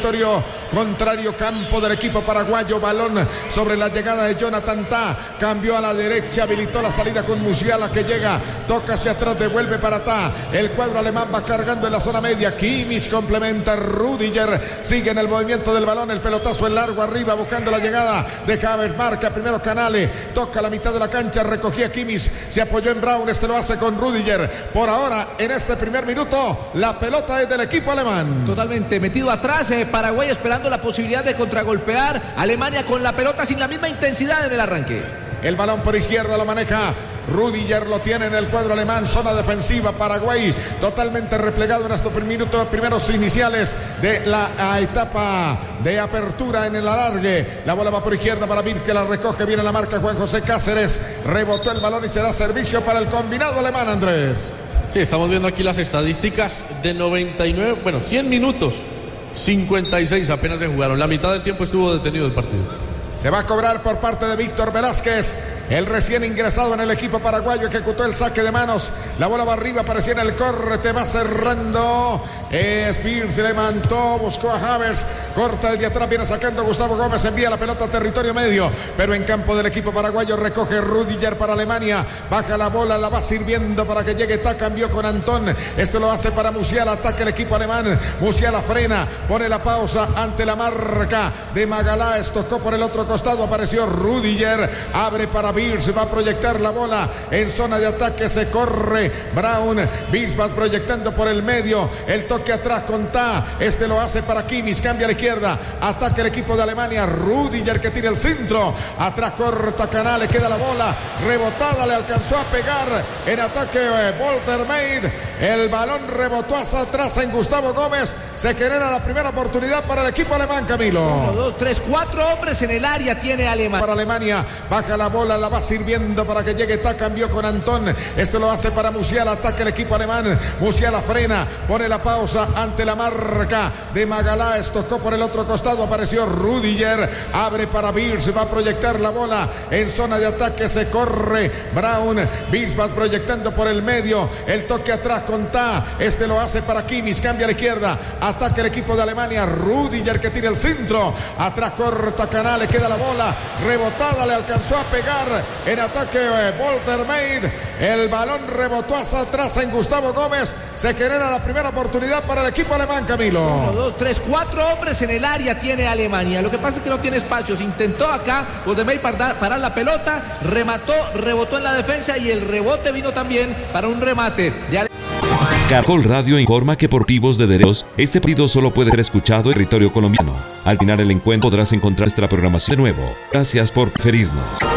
territorio contrario, campo del equipo paraguayo. Balón sobre la llegada de Jonathan Tah, cambió a la derecha, habilitó la salida con Musiala, que llega, toca hacia atrás, devuelve para Tah. El cuadro alemán va cargando en la zona media. Kimmich complementa, Rüdiger sigue en el movimiento del balón, el pelotazo en largo arriba buscando la llegada de Havertz. Marca primero Canale, toca la mitad de la cancha, recogía Kimmich, se apoyó en Braun, este lo hace con Rüdiger. Por ahora, en este primer minuto, la pelota es del equipo alemán. Totalmente metido atrás, Paraguay esperando la posibilidad de contragolpear. Alemania con la pelota sin la misma intensidad en el arranque. El balón por izquierda lo maneja Rüdiger, lo tiene en el cuadro alemán, zona defensiva. Paraguay totalmente replegado en estos primeros iniciales de la etapa de apertura en el alargue. La bola va por izquierda para Vir, que la recoge, viene la marca Juan José Cáceres, rebotó el balón y será servicio para el combinado alemán, Andrés. Sí, estamos viendo aquí las estadísticas de 100 minutos, 56 apenas se jugaron, la mitad del tiempo estuvo detenido el partido. Se va a cobrar por parte de Víctor Velázquez, el recién ingresado en el equipo paraguayo, ejecutó el saque de manos. La bola va arriba, aparecía en el corte, va cerrando. Spears se levantó, buscó a Havertz, corta desde atrás, viene sacando Gustavo Gómez, envía la pelota a territorio medio, pero en campo del equipo paraguayo recoge Rüdiger para Alemania. Baja la bola, la va sirviendo para que llegue Tah, cambió con Antón. Esto lo hace para Musiala, ataca el equipo alemán. Musiala frena, pone la pausa ante la marca de Magalhães, tocó por el otro costado, apareció Rüdiger, abre para Virz, va a proyectar la bola en zona de ataque, se corre Braun, Virz va proyectando por el medio, el toque atrás con Tah, este lo hace para Kimmich, cambia a la izquierda, ataca el equipo de Alemania, Rüdiger que tira el centro, atrás corta Canale, queda la bola, rebotada, le alcanzó a pegar en ataque Woltermeid, el balón rebotó hacia atrás en Gustavo Gómez, se genera la primera oportunidad para el equipo alemán, Camilo. 1, 2, 3, 4 hombres en el área tiene Alemania. Para Alemania, baja la bola, la va sirviendo para que llegue Tah, cambió con Antón, esto lo hace para Musiala, ataca el equipo alemán, Musiala frena, pone la pausa ante la marca de Magalhães, tocó por el otro costado, apareció Rüdiger, abre para Virz, va a proyectar la bola en zona de ataque, se corre Braun, Virz va proyectando por el medio, el toque atrás con Tah, este lo hace para Kimmich, cambia a la izquierda, ataca el equipo de Alemania, Rüdiger que tira el centro, atrás corta Canale, queda la bola, rebotada, le alcanzó a pegar en ataque Woltermeid, el balón rebotó hacia atrás en Gustavo Gómez, se genera la primera oportunidad para el equipo alemán, Camilo. 1, 2, 3, 4 hombres en el área tiene Alemania, lo que pasa es que no tiene espacios, intentó acá Woltermeid parar la pelota, remató, rebotó en la defensa y el rebote vino también para un remate de Caracol Radio informa que por motivos de derechos, este partido solo puede ser escuchado en territorio colombiano. Al final el encuentro podrás encontrar nuestra programación de nuevo. Gracias por preferirnos.